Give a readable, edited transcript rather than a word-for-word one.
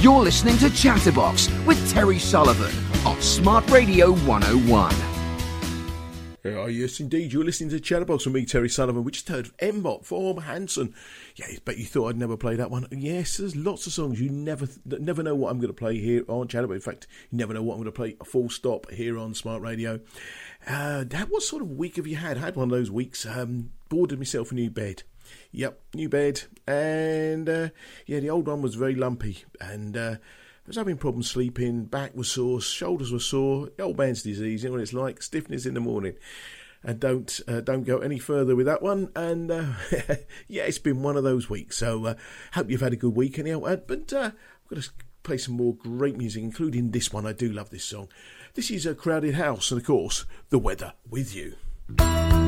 You're listening to Chatterbox with Terry Sullivan on Smart Radio 101. Yes, indeed. You're listening to Chatterbox with me, Terry Sullivan. We just heard Mbop from Hanson. Yeah, but you thought I'd never play that one. Yes, there's lots of songs you never know what I'm going to play here on Chatterbox. In fact, you never know what I'm going to play. Full stop here on Smart Radio. What sort of week have you had? I had one of those weeks. Boarded myself a new bed. Yep, new bed. And the old one was very lumpy. And I was having problems sleeping, back was sore, shoulders were sore, the old man's disease, you know what it's like, stiffness in the morning. And don't go any further with that one. And it's been one of those weeks. So hope you've had a good week anyhow. But I'm going to play some more great music, including this one. I do love this song. This is A Crowded House and, of course, The Weather With You.